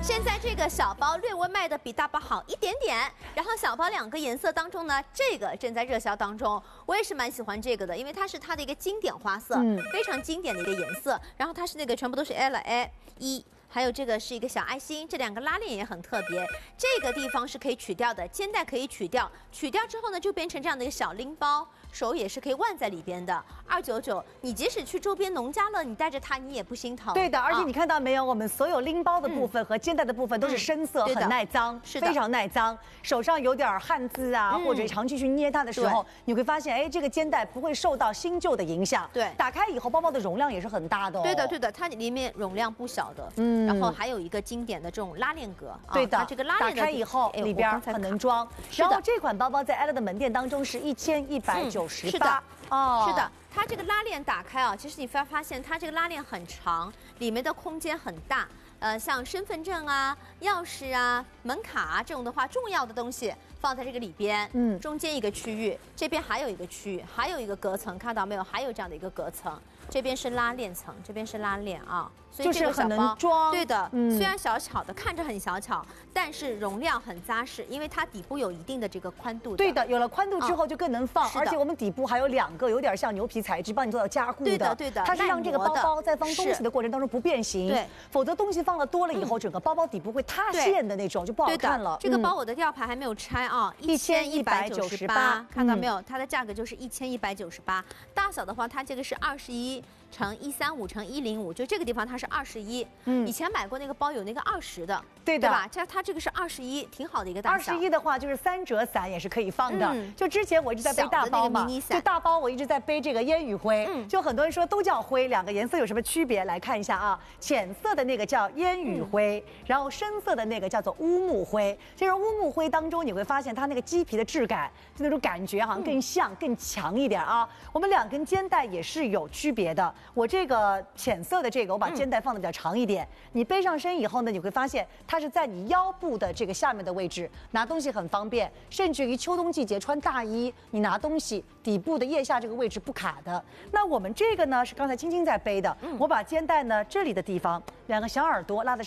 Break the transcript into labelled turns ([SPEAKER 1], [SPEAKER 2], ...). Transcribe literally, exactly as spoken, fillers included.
[SPEAKER 1] 现在这个小包略微卖的比大包好一点点，然后小包两个颜色当中呢，这个正在热销当中，我也是蛮喜欢这个的，因为它是它的一个经典花色，嗯，非常经典的一个颜色，然后它是那个全部都是 L A 一。还有这个是一个小爱心，这两个拉链也很特别。这个地方是可以取掉的，肩带可以取掉，取掉之后呢，就变成这样的一个小拎包，手也是可以腕在里边的。二九九，你即使去周边农家乐，你带着它你也不心疼。
[SPEAKER 2] 对的，而且你看到没有，我们所有拎包的部分和肩带的部分都是深色，很耐脏，是非常耐脏。手上有点汗渍啊，或者长期去捏它的时候，你会发现，哎，这个肩带不会受到新旧的影响。对，打开以后，包包的容量也是很大的哦。
[SPEAKER 1] 对的，对的，它里面容量不小的。嗯。然后还有一个经典的这种拉链格，
[SPEAKER 2] 对的，
[SPEAKER 1] 它这个拉链
[SPEAKER 2] 打开以后里边很能装。然后这款包包在 Ella 的门店当中是一千一百九十八，
[SPEAKER 1] 哦，是的，它这个拉链打开啊，其实你发发现它这个拉链很长，里面的空间很大。呃，像身份证啊、钥匙啊、门卡啊这种的话，重要的东西放在这个里边，嗯，中间一个区域，这边还有一个区域，还有一个隔层，看到没有？还有这样的一个隔层，这边是拉链层，这边是拉链啊，所以这个小包，对的，嗯，虽然小巧的，看着很小巧，但是容量很扎实，因为它底部有一定的这个宽度的。
[SPEAKER 2] 对的，有了宽度之后就更能放，而且我们底部还有两个有点像牛皮材质，帮你做到加固的。
[SPEAKER 1] 对的，对的，
[SPEAKER 2] 它是让这个包包在放东西的过程当中不变形，对，否则东西放了多了以后，整个包包底部会塌陷的那种，就不好看了。
[SPEAKER 1] 这个包我的吊牌还没有拆啊，一千一百九十八，看到没有？它的价格就是一千一百九十八。大小的话，它这个是二十一乘一三五乘一零五，就这个地方它是二十一。嗯，以前买过那个包有那个二十的，
[SPEAKER 2] 对的，
[SPEAKER 1] 对吧？这它这个是二十一，挺好的一个大小。
[SPEAKER 2] 二十一的话就是三折伞也是可以放的。就之前我一直在背大包嘛，就大包我一直在背这个烟雨灰，就很多人说都叫灰，两个颜色有什么区别？来看一下啊，浅色的那个叫烟雨灰，然后深色的那个叫做乌木灰。这种乌木灰当中你会发现它那个鸡皮的质感，就那种感觉好像更像、更强一点啊。我们两根肩带也是有区别的。我这个浅色的这个，我把肩带放的比较长一点。你背上身以后呢，你会发现它是在你腰部的这个下面的位置，拿东西很方便。甚至于秋冬季节穿大衣，你拿东西底部的腋下这个位置不卡的。那我们这个呢是刚才青青在背的，我把肩带呢这里的地方两个小耳朵拉的